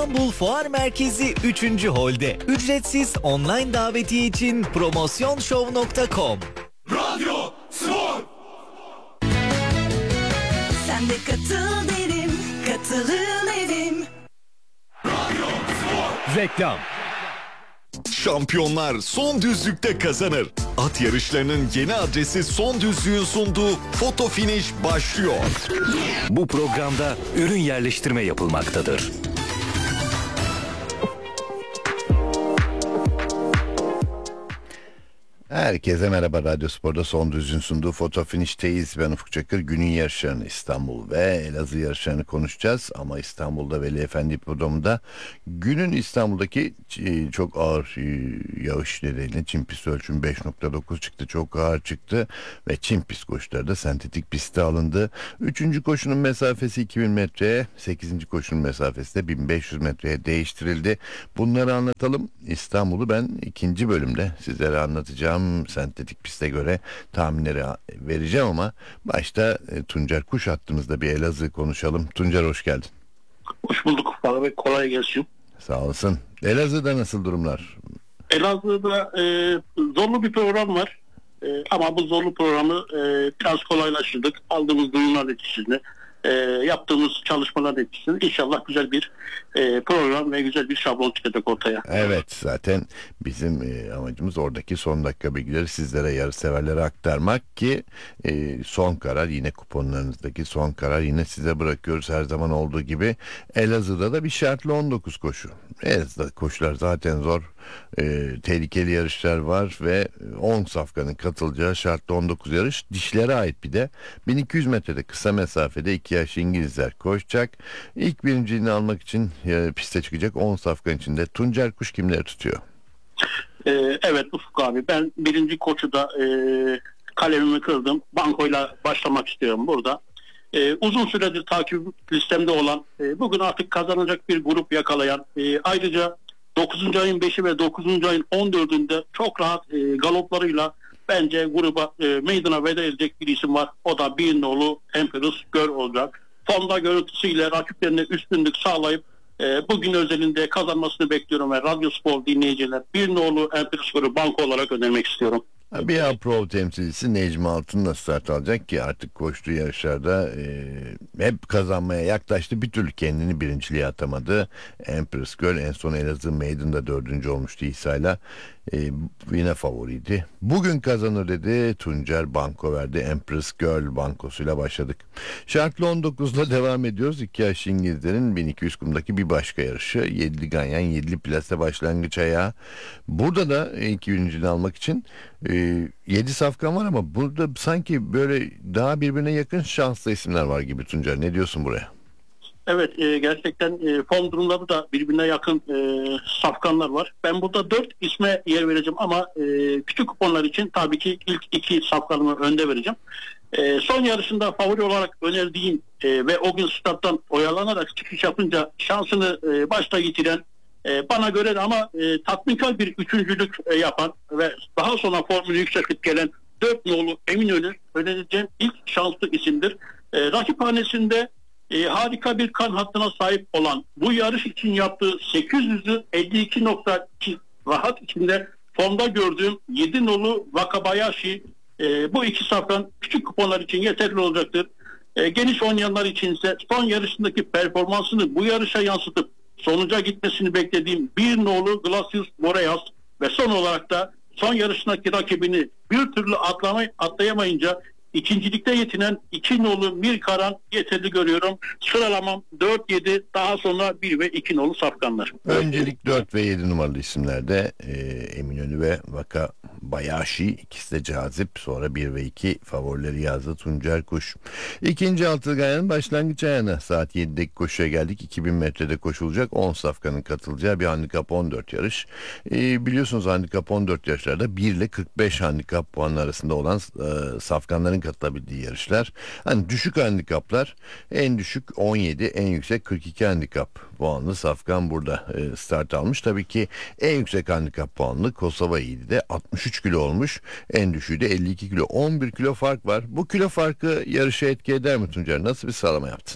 İstanbul Fuar Merkezi 3. Hol'de. Ücretsiz online davetiye için promosyonshow.com. Radyo Spor. Sen de katıl derim, katılın derim. Radyo Spor. Reklam. Şampiyonlar son düzlükte kazanır. At yarışlarının yeni adresi Son Düzlük'ün sunduğu Foto Finish başlıyor. Bu programda ürün yerleştirme yapılmaktadır. Herkese merhaba. Radyo Spor'da Son Düzlük'ün sunduğu Foto Finish'teyiz. Ben Ufuk Çakır. Günün yarışlarını, İstanbul ve Elazığ yarışlarını konuşacağız. Ama İstanbul'da Veli Efendi Hipodromu'nda günün İstanbul'daki çok ağır yağış nedeniyle çim pist ölçümü 5.9 çıktı. Çok ağır çıktı ve çim pist koşuları da sentetik piste alındı. 3. koşunun mesafesi 2000 metreye, 8. koşunun mesafesi de 1500 metreye değiştirildi. Bunları anlatalım. İstanbul'u ben 2. bölümde sizlere anlatacağım. Sentetik piste göre tahminleri vereceğim ama başta Tuncer Kuş hattımızda bir Elazığ konuşalım. Tuncer hoş geldin. Hoş bulduk Ufuk Bey, kolay gelsin. Sağ olasın. Elazığ'da nasıl durumlar? Elazığ'da zorlu bir program var. Ama bu zorlu programı biraz kolaylaştırdık. Aldığımız duyumlar neticesinde, yaptığımız çalışmalar neticesinde inşallah güzel bir program ve güzel bir şablon çıkacak ortaya. Evet, zaten bizim amacımız oradaki son dakika bilgileri sizlere, yarışseverlere aktarmak ki son karar, yine kuponlarınızdaki son karar yine size bırakıyoruz her zaman olduğu gibi. Elazığ'da da bir şartlı 19 koşu. Elazığ'da koşular zaten zor. Tehlikeli yarışlar var ve 10 safkanın katılacağı şartlı 19 yarış dişlere ait. Bir de 1200 metrede kısa mesafede 2 yaşlı İngilizler koşacak. İlk birinciliğini almak için piste çıkacak 10 safkan içinde Tuncer Kuş kimleri tutuyor? Evet Ufuk abi, ben birinci koşuda kalemimi kırdım. Bankoyla başlamak istiyorum burada. Uzun süredir takip listemde olan, bugün artık kazanacak bir grup yakalayan, ayrıca 9. ayın 5'i ve 9. ayın 14'ünde çok rahat galoplarıyla bence gruba meydana veda edecek bir isim var. O da bir nolu Empress Girl olacak. Formda görüntüsüyle rakiplerine üstünlük sağlayıp bugün özelinde kazanmasını bekliyorum ve Radyo Spor dinleyiciler bir nolu Empress Girl'ü banko olarak önermek istiyorum. Bir Pro temsilcisi Necmi Altın'la start alacak ki artık koştuğu yarışlarda hep kazanmaya yaklaştı. Bir türlü kendini birinciliğe atamadı. Empress Girl en son Elazığ Maiden'da 4. olmuştu İsa'yla. Yine favoriydi. Bugün kazanır dedi. Tuncer banko verdi. Empress Girl bankosuyla başladık. Şartlı 19'da devam ediyoruz. 2 yaş İngilizlerin 1200 kumdaki bir başka yarışı. 7'li ganyan 7'li plase başlangıç ayağı. Burada da ilk birinciliğini almak için 7 safkan var ama burada sanki böyle daha birbirine yakın şanslı isimler var gibi Tuncer. Ne diyorsun buraya? Evet, gerçekten form durumları da birbirine yakın safkanlar var. Ben burada 4 isme yer vereceğim ama küçük kuponlar için tabii ki ilk 2 safkanımı önde vereceğim. Son yarışında favori olarak önerdiğim ve o gün starttan oyalanarak çıkış yapınca şansını başta yitiren, bana göre de ama tatminkar bir üçüncülük yapan ve daha sonra formülü yükseltip gelen 4 nolu Eminönü önereceğim ilk şanslı isimdir. Rakiphanesinde harika bir kan hattına sahip olan, bu yarış için yaptığı 800'ü 52.2 rahat içinde formda gördüğüm 7 nolu Wakabayashi, bu iki safkan küçük kuponlar için yeterli olacaktır. Geniş oynayanlar içinse son yarışındaki performansını bu yarışa yansıtıp sonuca gitmesini beklediğim bir nolu Glacius Boreas ve son olarak da son yarışındaki rakibini bir türlü atlayamayınca İkincilikte yetinen 2 nolu Mirkaran yeterli görüyorum. Sıralamam 4-7, daha sonra 1 ve 2 nolu safkanlar. Öncelik 4 ve 7 numaralı isimlerde Eminönü ve Wakabayashi, ikisi de cazip. Sonra 1 ve 2 favorileri yazdı Tuncer Kuş. İkinci Altılgaya'nın başlangıç ayağına saat 7'deki koşuya geldik. 2000 metrede koşulacak 10 safkanın katılacağı bir handikap 14 yarış. Biliyorsunuz handikap 14 yarışlarda 1 ile 45 handikap puanı arasında olan safkanların katılabildiği yarışlar. Hani düşük handikaplar, en düşük 17, en yüksek 42 handikap puanlı safkan burada start almış. Tabii ki en yüksek handikap puanlı Kosova Yiğidi de 63 kilo olmuş. En düşüğü de 52 kilo. 11 kilo fark var. Bu kilo farkı yarışa etki eder mi Tuncer? Nasıl bir sıralama yaptın?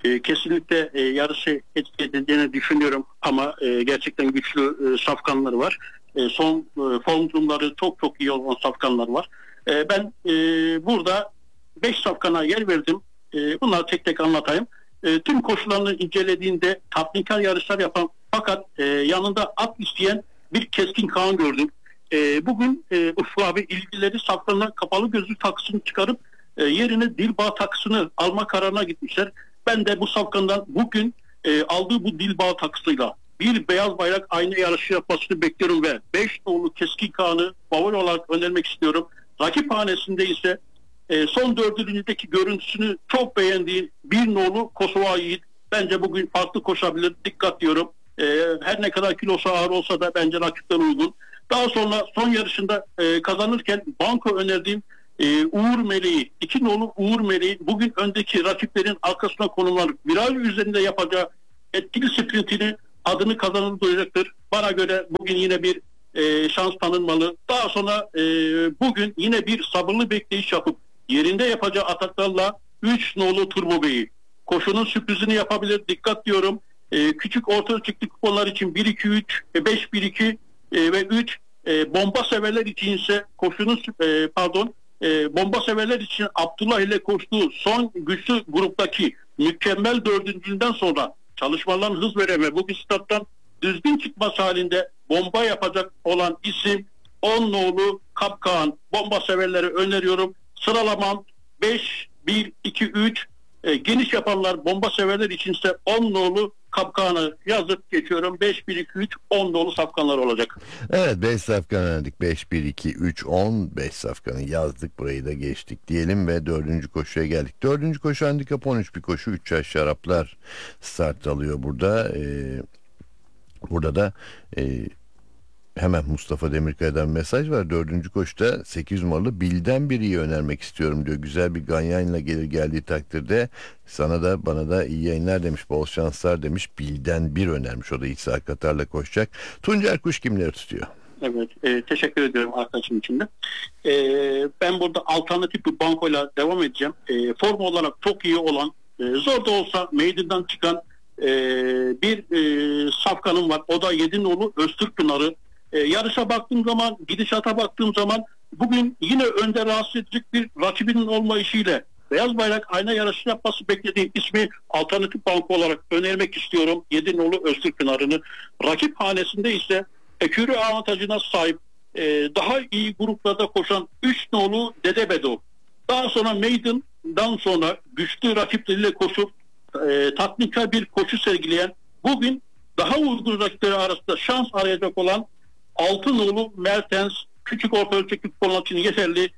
Kesinlikle yarışı etki edeceğini düşünüyorum ama gerçekten güçlü safkanları var. Son form durumları çok çok iyi olan safkanlar var. Ben burada 5 safkana yer verdim. Bunları tek tek anlatayım. Tüm koşullarını incelediğinde tatminkar yarışlar yapan fakat yanında at isteyen bir Keskin Kaan gördüm. Bugün Ufuk abi ilgileri safkanına kapalı gözlük takısını çıkarıp yerine Dilbağ takısını alma kararına gitmişler. Ben de bu safkandan bugün aldığı bu Dilbağ takısıyla bir beyaz bayrak aynı yarışı yapmasını bekliyorum ve 5 nolu Keskin Kaan'ı favori olarak önermek istiyorum. Rakip hanesinde ise son dördüncüdeki görüntüsünü çok beğendiği bir nolu Kosova Yiğit bence bugün farklı koşabilir. Dikkat diyorum. Her ne kadar kilosu ağır olsa da bence rakipten uygun. Daha sonra son yarışında kazanırken banko önerdiğim Uğur Meleği, 2 nolu Uğur Meleği bugün öndeki rakiplerin arkasına konumlanıp viraj üzerinde yapacağı etkili sprintini adını kazanır duyacaktır. Bana göre bugün yine bir şans tanınmalı. Daha sonra bugün yine bir sabırlı bekleyiş yapıp yerinde yapacağı ataklarla 3 nolu Turbo Bey'i koşunun sürprizini yapabilir. Dikkat diyorum. Küçük orta ölçekli kuponlar için 1-2-3, 5-1-2 ve 3 bomba severler için ise koşunun bomba severler için Abdullah ile koştuğu son güçlü gruptaki mükemmel dördüncülüğünden sonra çalışmaların hız veren ve bugün starttan düzgün çıkması halinde bomba yapacak olan isim 10 nolu Kapkan. Bomba severleri öneriyorum. Sıralamam 5-1-2-3. Geniş yapanlar bomba severler içinse 10 nolu Kapkan'ı yazıp geçiyorum. 5-1-2-3 10 nolu safkanlar olacak. Evet, 5 safkan önerdik. 5-1-2-3-10 5 safkanı yazdık, burayı da geçtik diyelim ve 4. koşuya geldik. 4. koşu handikap 13 bir koşu. 3 yaş şaraplar start alıyor burada. Burada da hemen Mustafa Demirkaya'dan mesaj var. 4. koşuda 8 numaralı Bilden Biri'yi önermek istiyorum diyor. Güzel bir ganyanla geldiği takdirde sana da bana da iyi yayınlar demiş. Bol şanslar demiş. Bilden Bir önermiş. O da İsa Katar'la koşacak. Tuncer Kuş kimleri tutuyor? Evet, teşekkür ediyorum arkadaşım için de. Ben burada alternatif bir bankoyla devam edeceğim. Form olarak çok iyi olan, zor da olsa meydandan çıkan bir safkanım var. O da 7 nolu Öztürk Pınarı. Yarışa baktığım zaman, gidişata baktığım zaman bugün yine önde rahatsız edecek bir rakibinin olmayışıyla beyaz bayrak ayna yarışı yapması beklediğim ismi alternatif banko olarak önermek istiyorum. 7 nolu Öztürk Pınarı'nı. Rakip hanesinde ise ekürü avantajına sahip daha iyi gruplarda koşan 3 nolu Dede Bedo. Daha sonra Maiden'dan sonra güçlü rakipleriyle koşup tatminkar bir koşu sergileyen, bugün daha uygun rakipleri arasında şans arayacak olan 6 nolu Mertens, küçük orta ölçekli kuponlar için yeterli.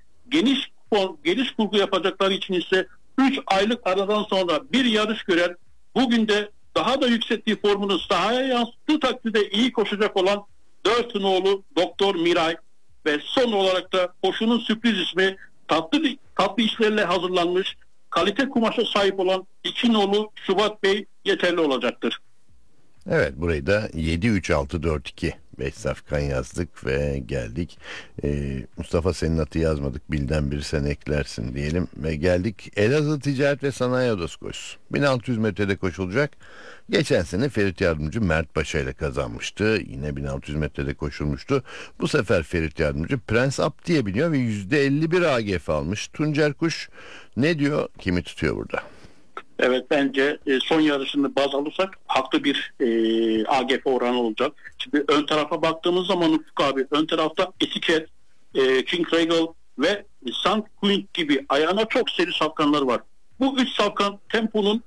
Geniş kurgu yapacakları için ise 3 aylık aradan sonra bir yarış gören, bugün de daha da yükselttiği formunu sahaya yansıttığı takdirde iyi koşacak olan 4 nolu Doktor Miray ve son olarak da koşunun sürpriz ismi tatlı işlerle hazırlanmış kalite kumaşa sahip olan 2 nolu Şubat Bey yeterli olacaktır. Evet, burayı da 7-3-6-4-2 5 safkan yazdık ve geldik. Mustafa, senin atı yazmadık. Bilden Bir sen eklersin diyelim ve geldik. Elazığ Ticaret ve Sanayi Odası koşusu. 1600 metrede koşulacak. Geçen sene Ferit Yardımcı Mert Paşa ile kazanmıştı. Yine 1600 metrede koşulmuştu. Bu sefer Ferit Yardımcı Prens Abdi'ye biniyor ve %51 AGF almış. Tuncer Kuş ne diyor? Kimi tutuyor burada? Evet, bence son yarışını baz alırsak haklı bir AGF oranı olacak. Şimdi ön tarafa baktığımız zaman Ufuk abi, ön tarafta Etiket, King Regal ve Sun Queen gibi ayağına çok seri safkanlar var. Bu 3 safkan temponun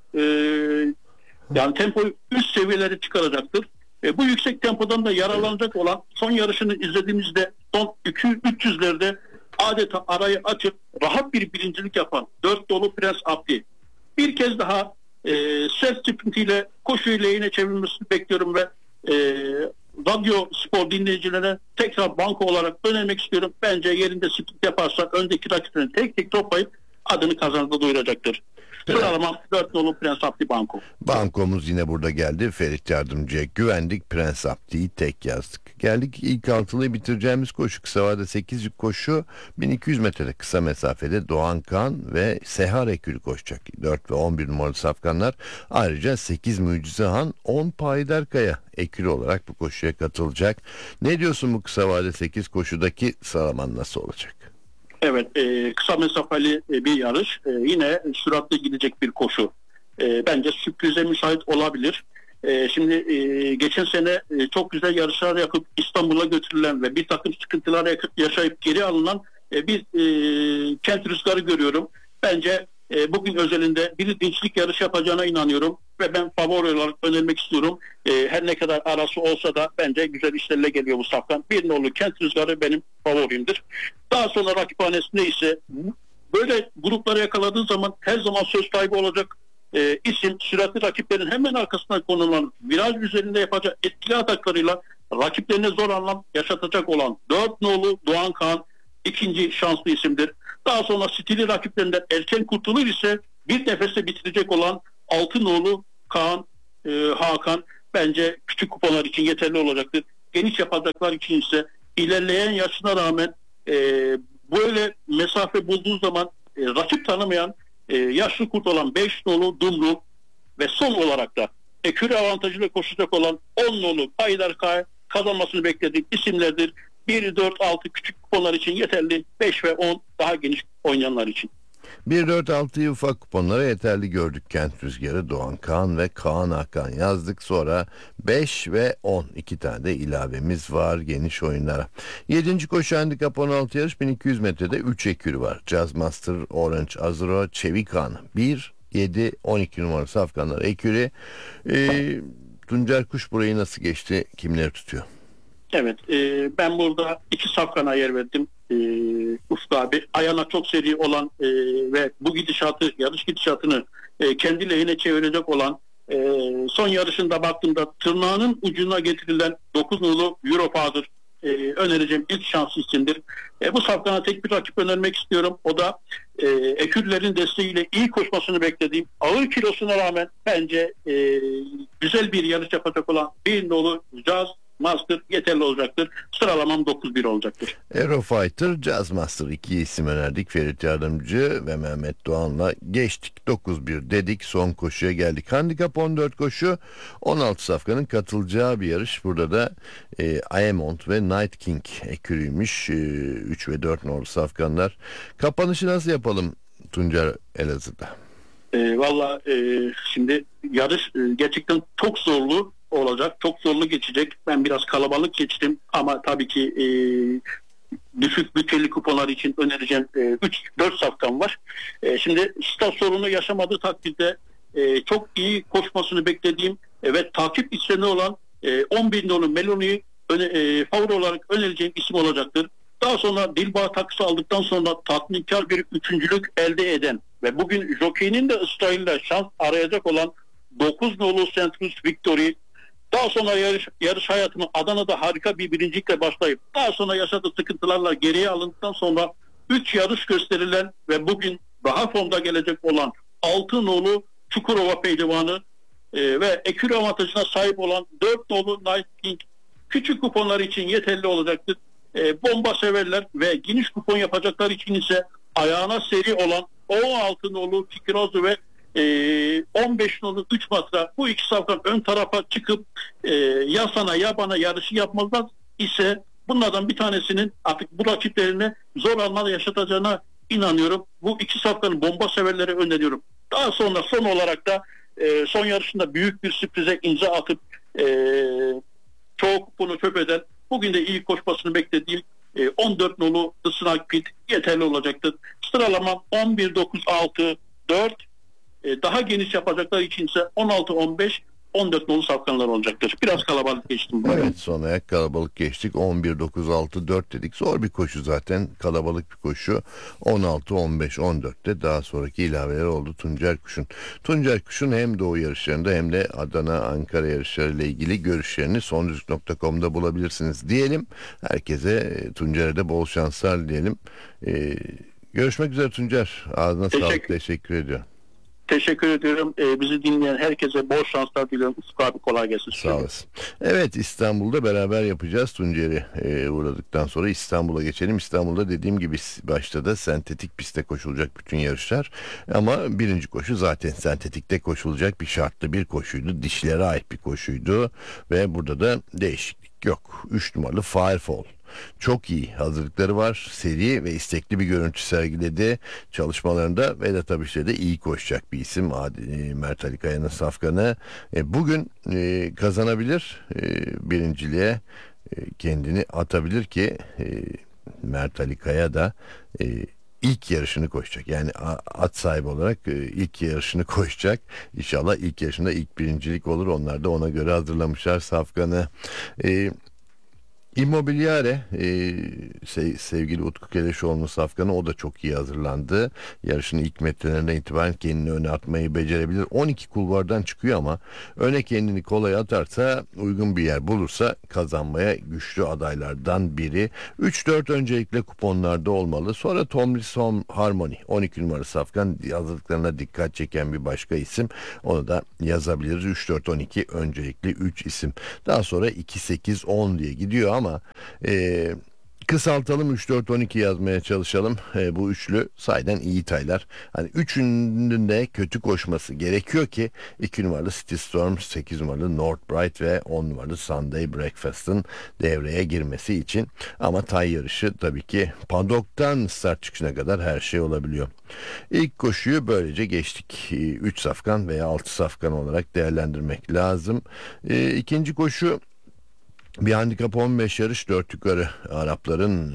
yani tempoyu üst seviyelere çıkaracaktır. Bu yüksek tempodan da yararlanacak olan son yarışını izlediğimizde son 300'lerde adeta arayı açıp rahat bir birincilik yapan 4 dolu Prens Abdi. Bir kez daha ses sprintiyle koşuyu lehine çevirmesini bekliyorum ve radyo spor dinleyicilerine tekrar banko olarak önermek istiyorum. Bence yerinde sprint yaparsa öndeki rakiplerini tek tek toplayıp adını kazanında duyuracaktır. Sıralamam 4 nolu Prens Abdi Banko. Bankomuz yine burada geldi. Ferit Yardımcı'ya güvendik. Prens Abdi'yi tek yazdık. Geldik ilk altılıyı bitireceğimiz koşu. Kısa vade 8 koşu. 1200 metrede kısa mesafede Doğan Kan ve Sehar Ekülü koşacak. 4 ve 11 numaralı safkanlar. Ayrıca 8 Mucizehan, 10 Payidar Kaya Ekülü olarak bu koşuya katılacak. Ne diyorsun bu kısa vade 8 koşudaki sıralaman nasıl olacak? Evet, kısa mesafeli bir yarış. Yine süratle gidecek bir koşu. Bence sürprize müsait olabilir. Şimdi geçen sene çok güzel yarışlar yapıp İstanbul'a götürülen ve bir takım sıkıntılar yaşayıp geri alınan bir Kent Rüzgarı görüyorum. Bence bugün özelinde bir dinçlik yarış yapacağına inanıyorum ve ben favori olarak önermek istiyorum. Her ne kadar arası olsa da bence güzel işlerle geliyor bu safkan. Bir nolu Kent Rüzgarı benim favorimdir. Daha sonra rakiphanesinde ise böyle grupları yakaladığı zaman her zaman söz sahibi olacak isim, süratli rakiplerin hemen arkasına konulan viraj üzerinde yapacak etkili ataklarıyla rakiplerine zor anlam yaşatacak olan 4 nolu Doğan Kağan ikinci şanslı isimdir. Daha sonra stili rakiplerinden erken kurtulur ise bir nefeste bitirecek olan 6 nolu Kaan Hakan bence küçük kuponlar için yeterli olacaktır. Geniş yapacaklar için ise ilerleyen yaşına rağmen böyle mesafe bulduğu zaman rakip tanımayan yaşlı kurt olan 5 nolu Dumru ve son olarak da ekürü avantajıyla koşacak olan 10 nolu Payidar Kaya kazanmasını beklediğim isimlerdir. 1, 4, 6 küçük kuponlar için yeterli. 5 ve 10 daha geniş oynayanlar için. 1, 4, 6'yı ufak kuponlara yeterli gördük. Kent Rüzgarı, Doğan Kaan ve Kaan Hakan yazdık. Sonra 5 ve 10 iki tane de ilavemiz var geniş oyunlara. 7. koşu handikap 16 yarış 1200 metrede 3 ekürü var. Jazz Master, Orange Azuro, Çevikan 1, 7, 12 numaralı safkanlar ekürü. Tuncer Kuş burayı nasıl geçti? Kimleri tutuyor? Evet, ben burada 2 safkana yer verdim. Ufuk abi ayağına çok seri olan ve bu gidişatı, yarış gidişatını kendi lehine çevirecek olan son yarışında baktığımda tırnağının ucuna getirilen 9 nolu Europower'dır. Önereceğim ilk şanslı isimdir. Bu safkana tek bir rakip önermek istiyorum. O da ekürlerin desteğiyle iyi koşmasını beklediğim, ağır kilosuna rağmen bence güzel bir yarış yapacak olan 1 nolu Jazz Master yeterli olacaktır. Sıralamam 9-1 olacaktır. Aerofighter, Jazz Master 2 isim önerdik. Ferit Yardımcı ve Mehmet Doğan'la geçtik. 9-1 dedik. Son koşuya geldik. Handikap 14 koşu. 16 safkanın katılacağı bir yarış. Burada da Aemont ve Night King ekürüymüş. 3 ve 4 nolu safkanlar. Kapanışı nasıl yapalım Tuncer Elazığ'da? Valla şimdi yarış gerçekten çok zorlu olacak. Çok zorlu geçecek. Ben biraz kalabalık geçtim ama tabii ki düşük bütçeli kuponlar için önereceğim 3-4 safkan var. Şimdi stat sorunu yaşamadığı takdirde çok iyi koşmasını beklediğim ve takip isteni olan 11 nolu Meloni'yi favori olarak önereceğim isim olacaktır. Daha sonra Dilbağ takısı aldıktan sonra tatminkar bir üçüncülük elde eden ve bugün jokeyinin de ısrarıyla şans arayacak olan 9 nolu Centrus Victory. Daha sonra yarış hayatımı Adana'da harika bir birincilikle başlayıp daha sonra yaşadığı sıkıntılarla geriye alındıktan sonra 3 yarış gösterilen ve bugün daha formda gelecek olan 6 nolu Çukurova pehlivanı ve ekürü avantajına sahip olan 4 nolu Night King küçük kuponlar için yeterli olacaktır. Bomba severler ve geniş kupon yapacaklar için ise ayağına seri olan 16 nolu Kikirozu ve 15 nolu 3 matra bu iki safkan ön tarafa çıkıp ya sana ya bana yarışı yapmazlar ise bunlardan bir tanesinin artık bu rakiplerine zor anlar yaşatacağına inanıyorum. Bu iki safkanın bomba severlere öneriyorum. Daha sonra son olarak da son yarışında büyük bir sürprize imza atıp çoğu kuponu çöp eden bugün de iyi koşmasını beklediğim 14 nolu The Snake Pit yeterli olacaktır. Sıralamam 11-9-6-4 daha geniş yapacaklar için ise 16-15 14 nolu safkanlar olacaktır. Biraz kalabalık geçtim. Evet, son ayak kalabalık geçtik. 11-9-6-4 dedik. Zor bir koşu zaten. Kalabalık bir koşu. 16-15-14'te daha sonraki ilaveler oldu Tuncer Kuş'un. Tuncer Kuş'un hem Doğu yarışlarında hem de Adana, Ankara yarışlarıyla ilgili görüşlerini sondüzlük.com'da bulabilirsiniz diyelim. Herkese, Tuncer'e de bol şanslar diyelim. Görüşmek üzere Tuncer. Ağzına sağlık. Teşekkür ediyorum. Teşekkür ediyorum. Bizi dinleyen herkese bol şanslar diliyorum. Ufuk abi kolay gelsin. Sağ olasın. Evet, İstanbul'da beraber yapacağız. Tuncer'i uğradıktan sonra İstanbul'a geçelim. İstanbul'da dediğim gibi başta da sentetik pistte koşulacak bütün yarışlar. Ama birinci koşu zaten sentetikte koşulacak bir şartlı bir koşuydu. Dişilere ait bir koşuydu. Ve burada da değişiklik yok. 3 numaralı Firefall. Çok iyi hazırlıkları var. Seri ve istekli bir görüntü sergiledi. Çalışmalarında Vedat Abiş'le de iyi koşacak bir isim. Mert Ali Kaya'nın safkanı. Bugün kazanabilir. Birinciliğe kendini atabilir ki Mert Ali Kaya da ilk yarışını koşacak. Yani at sahibi olarak ilk yarışını koşacak. İnşallah ilk yarışında ilk birincilik olur. Onlar da ona göre hazırlamışlar safkanı. Immobiliare sevgili Utku Keleşoğlu'nun safkanı, o da çok iyi hazırlandı. Yarışın ilk metrelerinden itibaren kendini öne atmayı becerebilir. 12 kulvardan çıkıyor ama öne kendini kolay atarsa, uygun bir yer bulursa kazanmaya güçlü adaylardan biri. 3-4 öncelikle kuponlarda olmalı. Sonra Tomris Harmony 12 numara safkan, hazırlıklarına dikkat çeken bir başka isim. Onu da yazabiliriz. 3-4-12 öncelikli 3 isim. Daha sonra 2-8-10 diye gidiyor ama kısaltalım, 3-4-12 yazmaya çalışalım. Bu üçlü sayeden iyi taylar. Hani üçünün de kötü koşması gerekiyor ki 2 numaralı City Storm, 8 numaralı North Bright ve 10 numaralı Sunday Breakfast'ın devreye girmesi için. Ama tay yarışı tabii ki padoktan start çıkışına kadar her şey olabiliyor. İlk koşuyu böylece geçtik. 3 safkan veya 6 safkan olarak değerlendirmek lazım. İkinci koşu bir handikap 15 yarış, 4 yukarı Arapların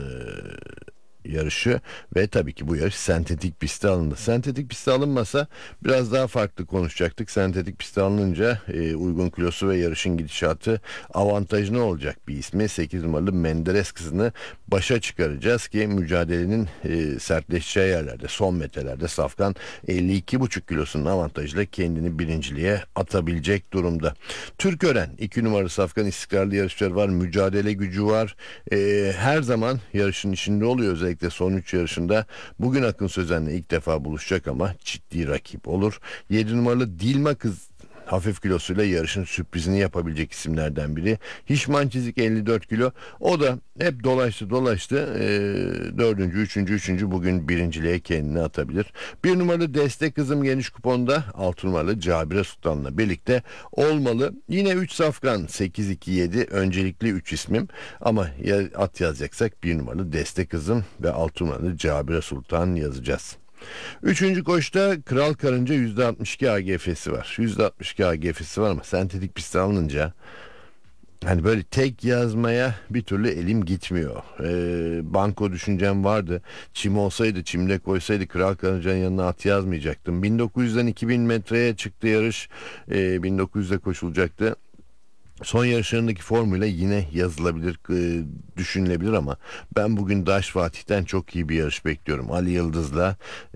yarışı ve tabii ki bu yarış sentetik piste alındı. Sentetik piste alınmasa biraz daha farklı konuşacaktık. Sentetik piste alınınca uygun kilosu ve yarışın gidişatı avantajlı olacak bir ismi. 8 numaralı Menderes kızını başa çıkaracağız ki mücadelenin sertleşeceği yerlerde, son metrelerde safkan 52,5 kilosunun avantajıyla kendini birinciliğe atabilecek durumda. Türkören 2 numaralı safkan, istikrarlı yarışları var, mücadele gücü var. Her zaman yarışın içinde oluyor, özellikle son 3 yarışında. Bugün Akın Sözen'le ilk defa buluşacak ama ciddi rakip olur. 7 numaralı Dilma kız hafif kilosuyla yarışın sürprizini yapabilecek isimlerden biri. Hişman Çizik 54 kilo. O da hep dolaştı. 4. 3. bugün birinciliğe kendini atabilir. 1 numaralı Destek Kızım geniş kuponda 6 numaralı Cabire Sultan'la birlikte olmalı. Yine 3 safkan 8-2-7 öncelikli 3 ismim. Ama ya at yazacaksak 1 numaralı Destek Kızım ve 6 numaralı Cabire Sultan yazacağız. Üçüncü koşta Kral Karınca %62 AGF'si var. %62 AGF'si var ama sentetik piste alınınca hani böyle tek yazmaya bir türlü elim gitmiyor. Banko düşüncem vardı. Çim olsaydı, çimde koysaydı Kral Karınca'nın yanına at yazmayacaktım. 1900'den 2000 metreye çıktı yarış. 1900'de koşulacaktı. Son yarışlarındaki formuyla yine yazılabilir, düşünülebilir ama ben bugün Daş Fatih'ten çok iyi bir yarış bekliyorum. Ali Yıldız'la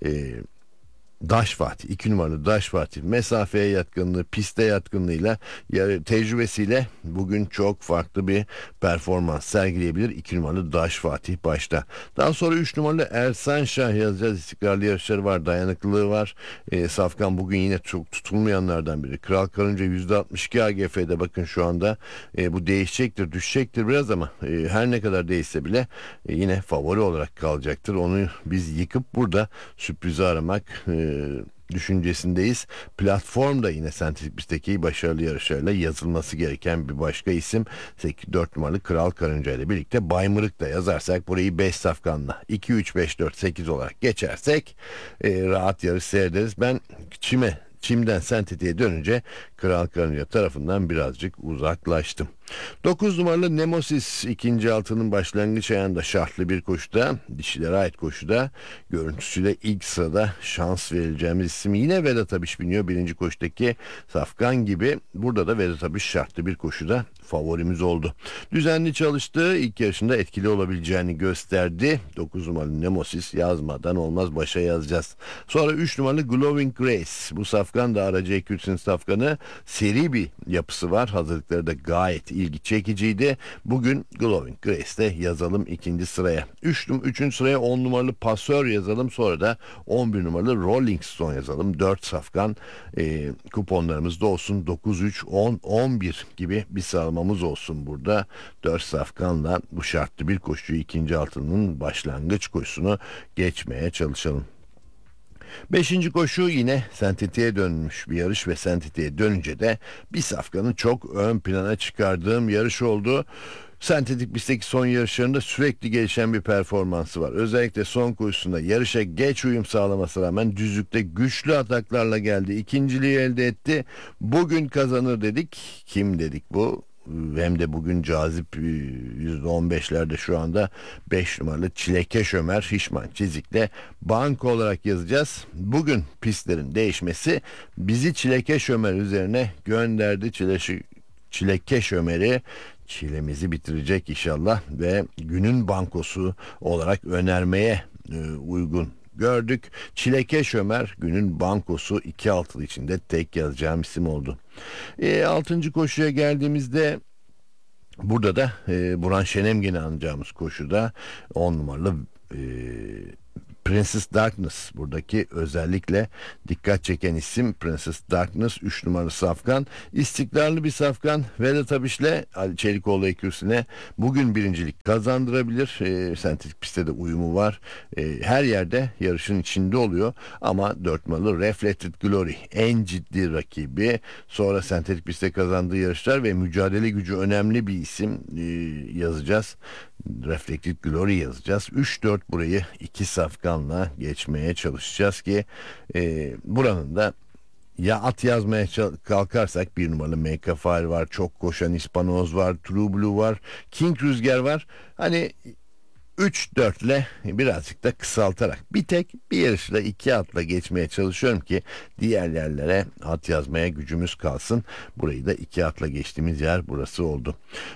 Daş Fatih, 2 numaralı Daş Fatih mesafeye yatkınlığı, piste yatkınlığıyla, tecrübesiyle bugün çok farklı bir performans sergileyebilir. 2 numaralı Daş Fatih başta. Daha sonra 3 numaralı Ersan Şah yazacağız. İstikrarlı yarışları var, dayanıklılığı var. Safkan bugün yine çok tutulmayanlardan biri. Kral Karınca %62 AGF'de, bakın şu anda bu değişecektir, düşecektir biraz ama her ne kadar değişse bile yine favori olarak kalacaktır. Onu biz yıkıp burada sürprizi aramak düşüncesindeyiz. Platform da yine sentetik pistteki başarılı yarışlarıyla yazılması gereken bir başka isim. 4 numaralı Kral Karınca ile birlikte Baymırık da yazarsak, burayı 5 safkanla 2-3-5-4-8 olarak geçersek rahat yarış seyrederiz. Ben çimden sentetiğe dönünce Kral Karınca tarafından birazcık uzaklaştım. 9 numaralı Nemosis ikinci altının başlangıç ayağında şartlı bir koşuda, dişilere ait koşuda, görüntüsüyle ilk sırada şans vereceğimiz isim. Yine Vedat Abiş biniyor birinci koşudaki safkan gibi. Burada da Vedat Abiş şartlı bir koşuda favorimiz oldu. Düzenli çalıştığı ilk yarışında etkili olabileceğini gösterdi. 9 numaralı Nemosis yazmadan olmaz, başa yazacağız. Sonra 3 numaralı Glowing Grace. Bu safkan da aracı Ekülsün safkanı, seri bir yapısı var. Hazırlıkları da gayet iyi. ilgi çekiciydi. Bugün Glowing Grace'de yazalım ikinci sıraya. Üçüncü sıraya 10 numaralı Pasör yazalım. Sonra da 11 numaralı Rolling Stone yazalım. 4 safkan kuponlarımızda olsun. 9, 3, 10, 11 gibi bir sıralamamız olsun burada. 4 safkanla bu şartlı bir koşuyu, ikinci altının başlangıç koşusunu geçmeye çalışalım. 5. koşu yine sentetiğe dönmüş bir yarış ve sentetiğe dönünce de bir safkanı çok ön plana çıkardığım yarış oldu. Sentetik pistteki son yarışlarında sürekli gelişen bir performansı var. Özellikle son koşusunda yarışa geç uyum sağlamasına rağmen düzlükte güçlü ataklarla geldi. İkinciliği elde etti. Bugün kazanır dedik. Kim dedik bu? Hem de bugün cazip %15'lerde şu anda 5 numaralı Çilekeş Ömer Hişman Çizik'le banko olarak yazacağız. Bugün pistlerin değişmesi bizi Çilekeş Ömer üzerine gönderdi. Çilekeş Ömer'i çilemizi bitirecek inşallah ve günün bankosu olarak önermeye uygun gördük. Çilekeş Ömer günün bankosu 2 altılı içinde tek yazacağım isim oldu. 6. koşuya geldiğimizde burada da Burhan Şenemgen'i anacağımız koşuda 10 numaralı Princess Darkness buradaki özellikle dikkat çeken isim. Princess Darkness 3 numaralı safkan, istikrarlı bir safkan. Vedat Abiş'le Ali Çelikoğlu ekürsüne bugün birincilik kazandırabilir. Sentetik pistte de uyumu var. Her yerde yarışın içinde oluyor ama 4 numaralı Reflected Glory en ciddi rakibi. Sonra sentetik pistte kazandığı yarışlar ve mücadele gücü önemli bir isim yazacağız. Reflected Glory yazacağız. 3-4 burayı 2 safkanla geçmeye çalışacağız ki buranın da ya at yazmaya kalkarsak 1 numaralı Make a Fire var, çok koşan İspanoz var, True Blue var, King Rüzgar var. Hani 3-4 ile birazcık da kısaltarak bir tek bir yarışla 2 atla geçmeye çalışıyorum ki diğer yerlere at yazmaya gücümüz kalsın. Burayı da 2 atla geçtiğimiz yer burası oldu.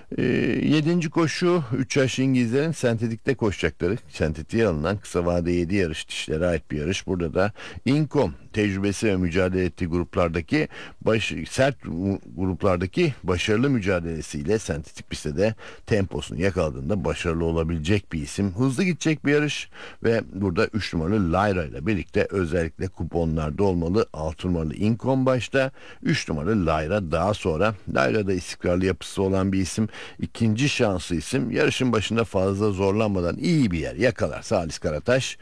7. koşu 3 yaş İngilizlerin sentetikte koşacakları, sentetiğe alınan kısa vade 7 yarış, dişlere ait bir yarış. Burada da Incom tecrübesi ve mücadele ettiği gruplardaki sert gruplardaki başarılı mücadelesiyle sentetik pistte de temposunu yakaladığında başarılı olabilecek bir isim. Hızlı gidecek bir yarış ve burada 3 numaralı Lyra ile birlikte özellikle kuponlarda olmalı. 6 numaralı Incom başta, 3 numaralı Lyra daha sonra. Lyra'da istikrarlı yapısı olan bir isim. İkinci şanslı isim. Yarışın başında fazla zorlanmadan iyi bir yer yakalarsa Halis Karataş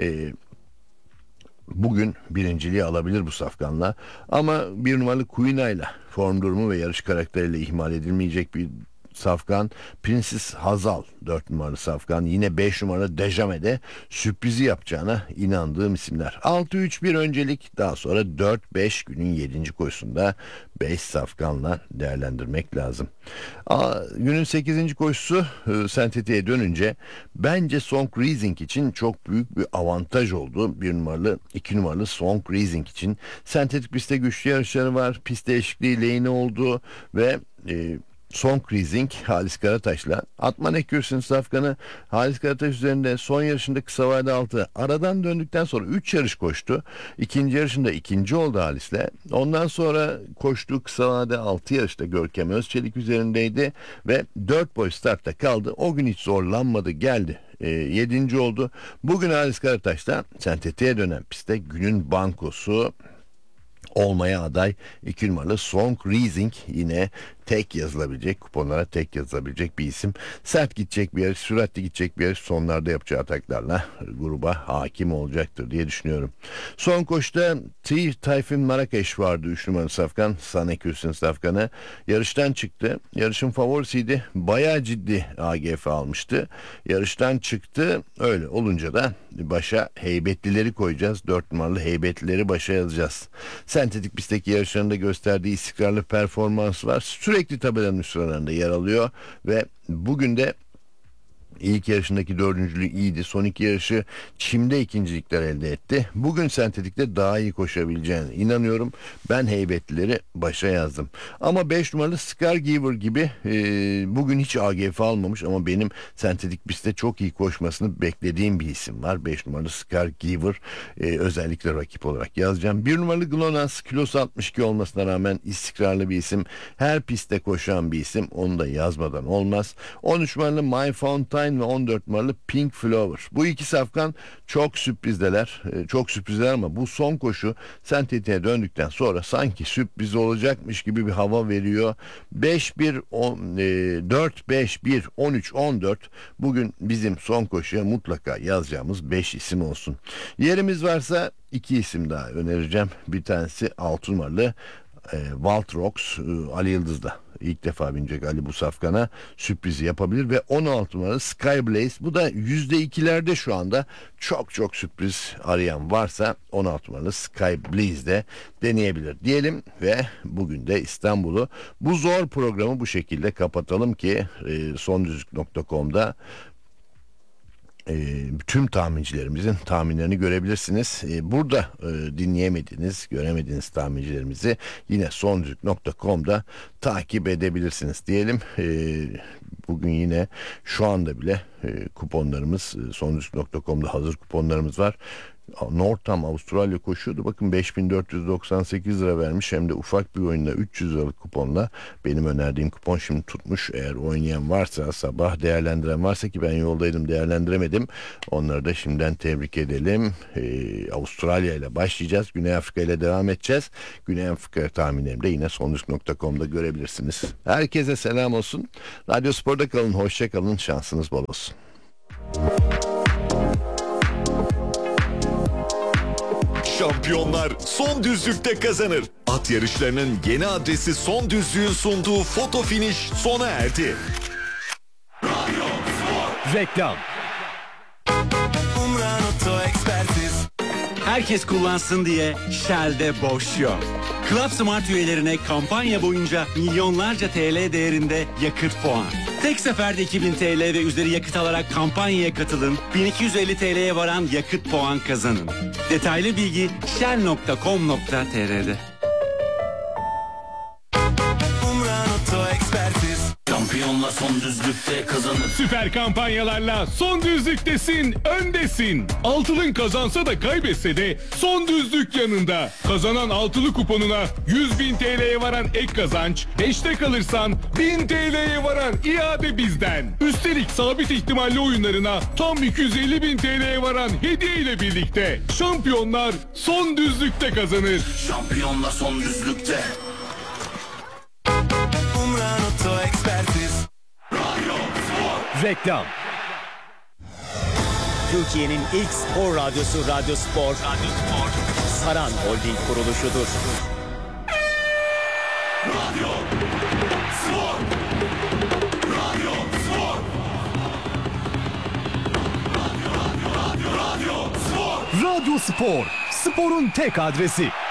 bugün birinciliği alabilir bu safkanla. Ama 1 numaralı Queena'yla form durumu ve yarış karakteriyle ihmal edilmeyecek bir safkan. Princess Hazal 4 numaralı safkan. Yine 5 numaralı Dejame'de sürprizi yapacağına inandığım isimler. 6-3-1 öncelik, daha sonra 4-5 günün 7. koşusunda 5 safkanla değerlendirmek lazım. Günün 8. koşusu sentetiğe dönünce bence Song Rising için çok büyük bir avantaj oldu. 1 numaralı 2 numaralı Song Rising için sentetik pistte güçlü yarışları var. Pist değişikliği lehine oldu ve Song Rising Halis Karataş'la Atman Ekürsün safkanı. Halis Karataş üzerinde son yarışında kısa vade 6 aradan döndükten sonra 3 yarış koştu. İkinci yarışında ikinci oldu Halis'le. Ondan sonra koştuğu kısa vade 6 yarışta Görkem Özçelik üzerindeydi ve 4 boy startta kaldı. O gün hiç zorlanmadı, geldi. 7. oldu. Bugün Halis Karataş'ta sentetiğe dönen pistte günün bankosu olmaya aday 2 numaralı Song Rising, yine tek yazılabilecek, kuponlara tek yazılabilecek bir isim. Sert gidecek bir yarış, süratli gidecek bir yarış, sonlarda yapacağı ataklarla gruba hakim olacaktır diye düşünüyorum. Son koşuda Tayfun Marrakeş vardı, 3 numaralı safkan, Sanekürsün safkanı. Yarıştan çıktı. Yarışın favorisiydi. Bayağı ciddi AGF almıştı. Yarıştan çıktı. Öyle olunca da başa heybetlileri koyacağız. 4 numaralı heybetlileri başa yazacağız. Sentetik pistteki yarışlarında gösterdiği istikrarlı performans var. Sürekli tabelanın üst sıralarında yer alıyor ve bugün de İlk yarışındaki dördüncülüğü iyiydi. Son iki yarışı çimde ikincilikler elde etti. Bugün sentetikte daha iyi koşabileceğine inanıyorum. Ben heybetlileri başa yazdım. Ama 5 numaralı Scargiver gibi bugün hiç AGF almamış ama benim sentetik pistte çok iyi koşmasını beklediğim bir isim var. 5 numaralı Scargiver özellikle rakip olarak yazacağım. 1 numaralı Glonans, kilosu 62 olmasına rağmen istikrarlı bir isim. Her pistte koşan bir isim. Onu da yazmadan olmaz. 13 numaralı My Fountain ve 14 numaralı Pink Flower. Bu iki safkan çok sürprizdeler. Çok sürprizler ama bu son koşu sentetiğe döndükten sonra sanki sürpriz olacakmış gibi bir hava veriyor. 5-1, 4-5-1, 13-14 bugün bizim son koşuya mutlaka yazacağımız 5 isim olsun. Yerimiz varsa 2 isim daha önereceğim. Bir tanesi 6 numaralı Waltrox, Ali Yıldız'da ilk defa binecek Ali bu safkana, sürprizi yapabilir ve 16 numaralı Skyblaze, bu da %2'lerde şu anda. Çok sürpriz arayan varsa 16 numaralı Skyblaze de deneyebilir diyelim ve bugün de İstanbul'u, bu zor programı bu şekilde kapatalım ki sondüzlük.com'da tüm tahmincilerimizin tahminlerini görebilirsiniz. Burada dinleyemediğiniz, göremediğiniz tahmincilerimizi yine sondüzlük.com'da takip edebilirsiniz diyelim. Bugün yine şu anda bile kuponlarımız sondüzlük.com'da hazır kuponlarımız var. Northam Avustralya koşuyordu. Bakın 5498 lira vermiş. Hem de ufak bir oyunda 300 liralık kuponla. Benim önerdiğim kupon şimdi tutmuş. Eğer oynayan varsa, sabah değerlendiren varsa, ki ben yoldaydım değerlendiremedim, onları da şimdiden tebrik edelim. Avustralya ile başlayacağız. Güney Afrika ile devam edeceğiz. Güney Afrika tahminlerimi de yine sondüzlük.com'da görebilirsiniz. Herkese selam olsun. Radyo Spor'da kalın. Hoşça kalın. Şansınız bol olsun. Şampiyonlar son düzlükte kazanır. At yarışlarının yeni adresi Son Düzlük'ün sunduğu foto finish sona erdi. Reklam. Umran Oto Ekspertiz. Herkes kullansın diye Shell'de boş yok. Club Smart üyelerine kampanya boyunca milyonlarca TL değerinde yakıt puan. Tek seferde 2000 TL ve üzeri yakıt alarak kampanyaya katılın. 1250 TL'ye varan yakıt puan kazanın. Detaylı bilgi shell.com.tr'de. Umran Oto Ekspertiz. Şampiyonlar son düzlükte kazanır. Süper kampanyalarla son düzlüktesin, öndesin. Altılın kazansa da kaybetse de son düzlük yanında. Kazanan altılı kuponuna 100.000 TL'ye varan ek kazanç, 5'te kalırsan 1000 TL'ye varan iade bizden. Üstelik sabit ihtimalli oyunlarına tam 250.000 TL'ye varan hediye ile birlikte şampiyonlar son düzlükte kazanır. Şampiyonlar son düzlükte. Umran Oto Ekspertiz. Reklam. Türkiye'nin ilk spor radyosu Radyo Spor. Saran Holding kuruluşudur. Radyo Spor. Radyo Spor. Radyo Spor. Sporun tek adresi.